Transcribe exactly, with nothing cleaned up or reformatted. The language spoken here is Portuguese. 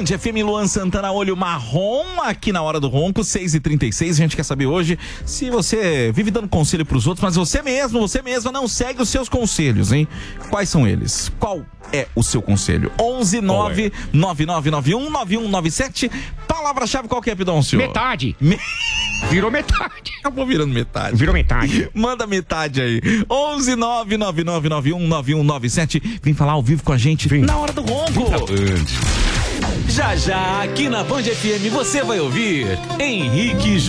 F M, Luan Santana, olho marrom, aqui na Hora do Ronco, seis e trinta e seis. A gente quer saber hoje se você vive dando conselho pros outros, mas você mesmo, você mesma não segue os seus conselhos, hein? Quais são eles? Qual é o seu conselho? onze nove nove nove nove um nove um nove sete. Palavra-chave qual que é, Pidoncio? Metade. Me... Virou metade. Acabou virando metade. Virou metade. Manda metade aí. onze nove nove nove nove um nove um nove sete. Vem falar ao vivo com a gente. Vem. Na Hora do Ronco. Já já aqui na Band F M você vai ouvir Henrique